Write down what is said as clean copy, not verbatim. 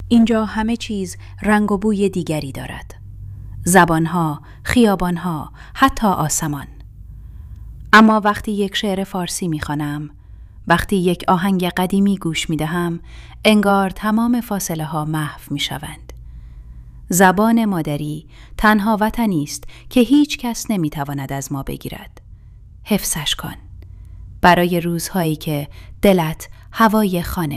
اینجا همه چیز رنگ و بوی دیگری دارد. زبانها، خیابانها، حتی آسمان. اما وقتی یک شعر فارسی می‌خوانم، وقتی یک آهنگ قدیمی گوش می‌دهم، انگار تمام فاصله ها محو می‌شوند. زبان مادری تنها وطنی است که هیچ کس نمی‌تواند از ما بگیرد. حفظش کن. برای روزهایی که دلت هوای خانه